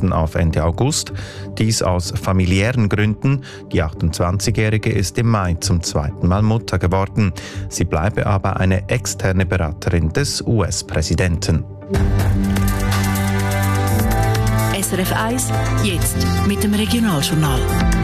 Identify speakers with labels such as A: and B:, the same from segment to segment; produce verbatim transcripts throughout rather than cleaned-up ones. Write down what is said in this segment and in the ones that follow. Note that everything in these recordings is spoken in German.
A: werden auf Ende August. Dies aus familiären Gründen. Die achtundzwanzigjährige ist im Mai zum zweiten Mal Mutter geworden. Sie bleibe aber eine externe Beraterin des U S-Präsidenten.
B: S R F eins, jetzt mit dem Regionaljournal.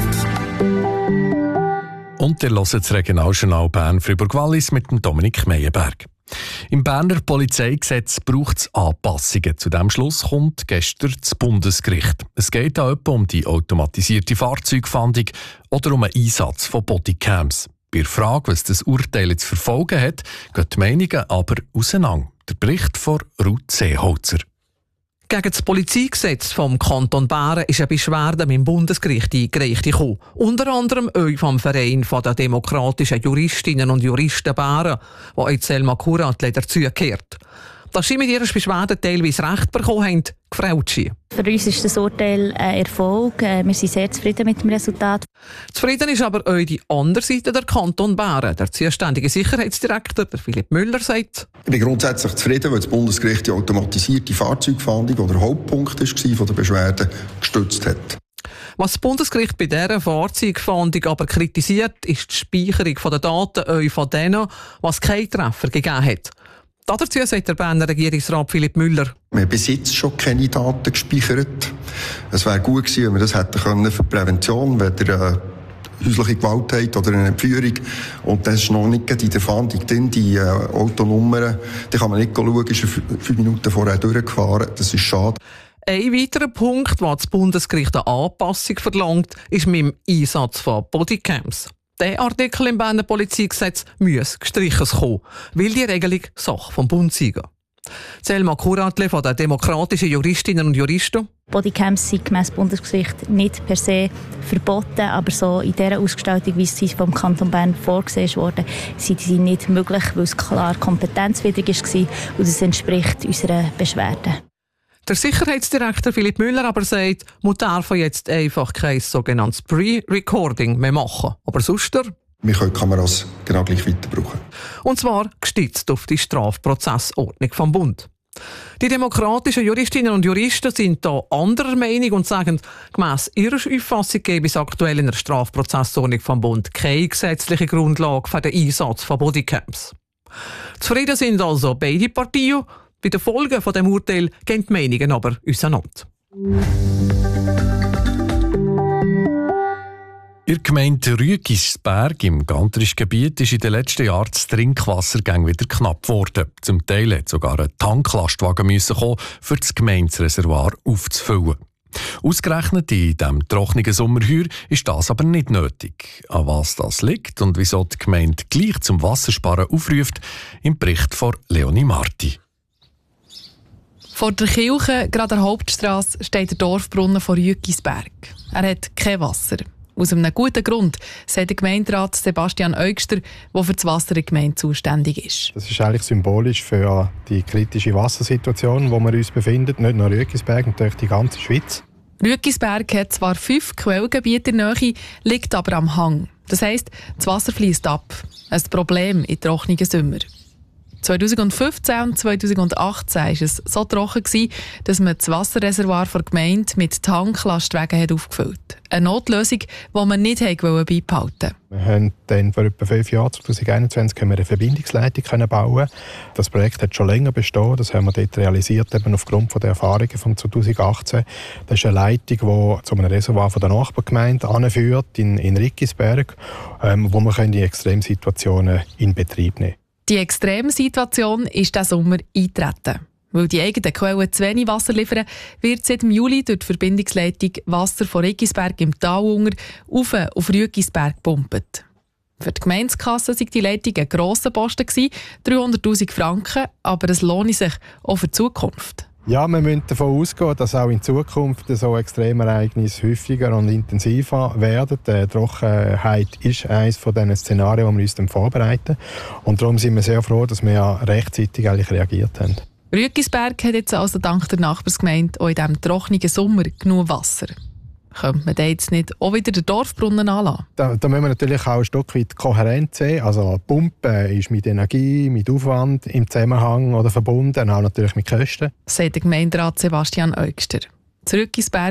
C: Und ihr hört das Regionaljournal Bern-Fribourg-Wallis mit dem Dominik Meyerberg. Im Berner Polizeigesetz braucht es Anpassungen. Zu diesem Schluss kommt gestern das Bundesgericht. Es geht auch etwa um die automatisierte Fahrzeugfahndung oder um einen Einsatz von Bodycams. Bei der Frage, was das Urteil zu verfolgen hat, gehen die Meinungen aber auseinander. Der Bericht von Ruth Seeholzer.
D: Gegen das Polizeigesetz vom Kanton Bern ist eine Beschwerde mit dem Bundesgericht eingereicht gekommen. Unter anderem auch vom Verein der demokratischen Juristinnen und Juristen Bern, wo auch Selma Kuratli dazugehört. Dass sie mit ihrer Beschwerde teilweise Recht bekommen haben, gefreut sie.
E: Für uns ist das Urteil ein Erfolg. Wir sind sehr zufrieden mit dem Resultat.
D: Zufrieden ist aber auch die andere Seite der Kanton Bern. Der zuständige Sicherheitsdirektor, der Philipp Müller, sagt:
F: Ich bin grundsätzlich zufrieden, weil das Bundesgericht die automatisierte Fahrzeugfahndung, die der Hauptpunkt war der Beschwerde, gestützt hat.
D: Was das Bundesgericht bei dieser Fahrzeugfahndung aber kritisiert, ist die Speicherung der Daten auch von denen, was keinen Treffer gegeben hat. Dazu sagt der Berner Regierungsrat Philipp Müller:
F: Wir haben bis jetzt schon keine Daten gespeichert. Es wäre gut gewesen, wenn wir das hätten können für Prävention, wenn ihr eine häusliche Gewalt habt oder eine Entführung. Und das ist noch nicht in der Fahndung drin, die äh, Autonummern. Da kann man nicht schauen, ist er fünf Minuten vorher durchgefahren. Das ist schade.
D: Ein weiterer Punkt, wo das Bundesgericht eine Anpassung verlangt, ist mit dem Einsatz von Bodycams. Der Artikel im Berner Polizeigesetz muss gestrichen kommen, weil die Regelung Sache vom Bund sei. Selma Kuratli von den demokratischen Juristinnen und Juristen.
E: Bodycams sind gemäss Bundesgericht nicht per se verboten, aber so in dieser Ausgestaltung, wie sie vom Kanton Bern vorgesehen wurde, sind sie nicht möglich, weil es klar kompetenzwidrig war und das entspricht unserer Beschwerde.
D: Der Sicherheitsdirektor Philipp Müller aber sagt, man darf jetzt einfach kein sogenanntes Pre-Recording mehr machen. Aber sonst?
F: Wir können Kameras genau gleich weiter brauchen.
D: Und zwar gestützt auf die Strafprozessordnung vom Bund. Die demokratischen Juristinnen und Juristen sind da anderer Meinung und sagen, gemäss ihrer Auffassung gäbe es aktuell in der Strafprozessordnung vom Bund keine gesetzliche Grundlage für den Einsatz von Bodycams. Zufrieden sind also beide Parteien. Bei den Folgen von dem Urteil gehen die Meinungen aber auseinander.
C: In der Gemeinde Rüegisberg im Gantrischen Gebiet ist in den letzten Jahren das Trinkwassergang wieder knapp geworden. Zum Teil hat sogar ein Tanklastwagen müssen kommen, um das Gemeindereservoir aufzufüllen. Ausgerechnet in diesem trockenen Sommerheuer ist das aber nicht nötig. An was das liegt und wieso die Gemeinde gleich zum Wassersparen aufruft, im Bericht von Leonie Marti.
G: Vor der Kirche, gerade der Hauptstrasse, steht der Dorfbrunnen von Rüegisberg. Er hat kein Wasser. Aus einem guten Grund, sagt der Gemeinderat Sebastian Eugster, der für das Wasser in der Gemeinde zuständig ist.
H: Das ist eigentlich symbolisch für die kritische Wassersituation, in der wir uns befinden. Nicht nur Rüegisberg, natürlich die ganze Schweiz.
G: Rüegisberg hat zwar fünf Quellgebiete in der Nähe, liegt aber am Hang. Das heisst, das Wasser fließt ab. Ein Problem in trockenen Sommer. zweitausendfünfzehn und zweitausendachtzehn war es so trocken, dass man das Wasserreservoir der Gemeinde mit Tanklastwagen aufgefüllt hat. Eine Notlösung, die man nicht beibehalten wollte.
H: Wir haben dann vor etwa fünf Jahren, zwanzig einundzwanzig, eine Verbindungsleitung bauen. Das Projekt hat schon länger bestehen. Das haben wir dort realisiert, eben aufgrund der Erfahrungen von zweitausendachtzehn. Das ist eine Leitung, die zu einem Reservoir von der Nachbargemeinde anführt, in, in Rüegisberg, ähm, wo wir die Extremsituationen in Betrieb nehmen können.
G: Die Extremsituation ist diesen Sommer eingetreten. Weil die eigenen Quellen zu wenig Wasser liefern, wird seit Juli durch die Verbindungsleitung Wasser von Rüegisberg im Talunger auf auf Rüegisberg gepumpt. Für die Gemeindekasse war die Leitung ein grosser Posten, dreihunderttausend Franken, aber es lohnt sich auch für die Zukunft.
H: Ja, wir müssen davon ausgehen, dass auch in Zukunft so Extremereignisse häufiger und intensiver werden. Die Trockenheit ist eines von diesen Szenarien, die wir uns dann vorbereiten. Und darum sind wir sehr froh, dass wir ja rechtzeitig eigentlich reagiert haben.
G: Rüegisberg hat jetzt also dank der Nachbarsgemeinde auch in diesem trockenen Sommer genug Wasser. Könnte man da jetzt nicht auch wieder den Dorfbrunnen anlassen?
H: Da, da müssen wir natürlich auch ein Stück weit kohärent sehen. Also die Pumpe ist mit Energie, mit Aufwand im Zusammenhang oder verbunden, auch natürlich mit Kosten.
G: Sagt der Gemeinderat Sebastian Eugster. Zurück ins Berg